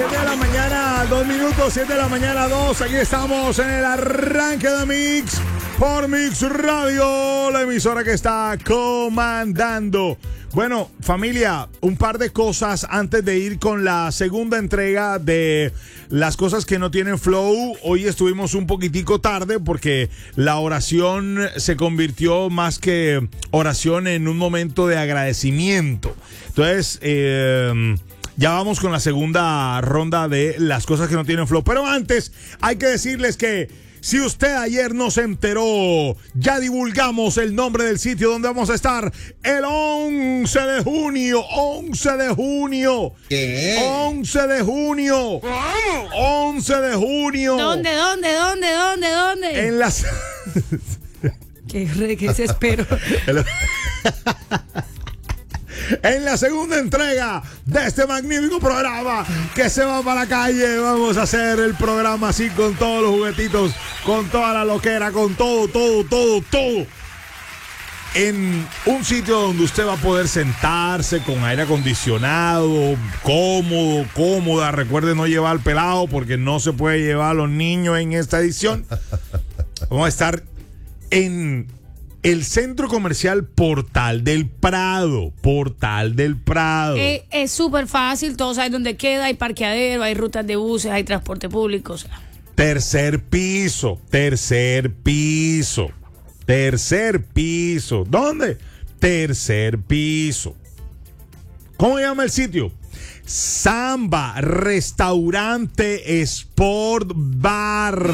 7 de la mañana, 2 minutos, 7 de la mañana, 2. Aquí estamos en el arranque de Mix por Mix Radio, la emisora que está comandando. Bueno, familia, un par de cosas antes de ir con la segunda entrega de las cosas que no tienen flow. Hoy estuvimos un poquitico tarde porque la oración se convirtió más que oración en un momento de agradecimiento. Entonces, ya vamos con la segunda ronda de las cosas que no tienen flow. Pero antes hay que decirles que si usted ayer no se enteró, ya divulgamos el nombre del sitio donde vamos a estar el 11 de junio. 11 de junio. ¿Qué? 11 de junio. ¿Cómo? 11 de junio. ¿Dónde? En las... Qué desespero. En la segunda entrega de este magnífico programa que se va para la calle, vamos a hacer el programa así con todos los juguetitos, con toda la loquera, con todo. En un sitio donde usted va a poder sentarse con aire acondicionado, cómoda. Recuerde no llevar pelado porque no se puede llevar a los niños en esta edición. Vamos a estar en el centro comercial Portal del Prado. Es súper fácil, todos saben dónde queda, hay parqueadero, hay rutas de buses, hay transporte público. O sea. Tercer piso. ¿Dónde? Tercer piso. ¿Cómo se llama el sitio? Samba Restaurante Sport Bar.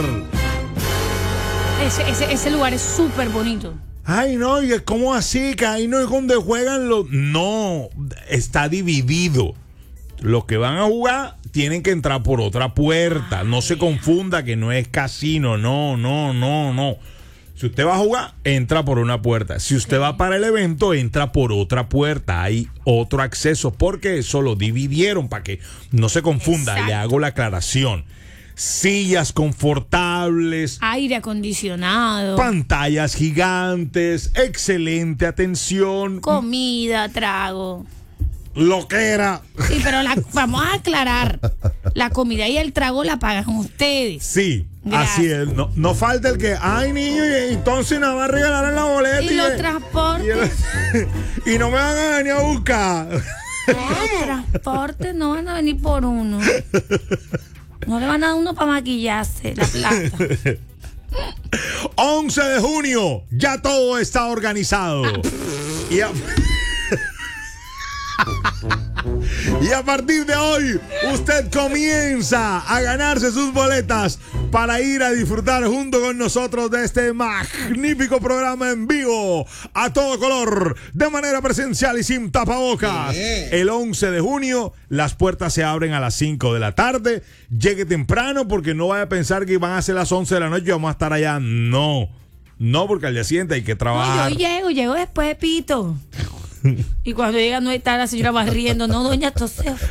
Ese lugar es súper bonito. Ay, no, ¿y cómo así? Que ahí no es donde juegan los... No, está dividido. Los que van a jugar tienen que entrar por otra puerta. No se confunda que no es casino. No. Si usted va a jugar, entra por una puerta. Si usted va para el evento, entra por otra puerta. Hay otro acceso porque eso lo dividieron para que no se confunda. Exacto. Le hago la aclaración. Sillas confortables, Aire acondicionado, pantallas gigantes, excelente atención, comida, trago. loquera. Sí, pero vamos a aclarar. La comida y el trago la pagan ustedes. Sí, Gracias. así es. No falta el que, ay, niño, y entonces nada más regalaron la boleta. Y los transportes. Y no me van a venir a buscar. Los transportes no van a venir por uno. No le van a dar uno para maquillarse la plata. 11 de junio, ya todo está organizado. Y a partir de hoy, usted comienza a ganarse sus boletas para ir a disfrutar junto con nosotros de este magnífico programa en vivo, a todo color, de manera presencial y sin tapabocas. El 11 de junio, las puertas se abren a las 5 de la tarde. Llegue temprano porque no vaya a pensar que van a ser las 11 de la noche y vamos a estar allá. No, porque al día siguiente hay que trabajar. No, yo llego después de Pito. Y cuando llega no está la señora barriendo. No, doña, entonces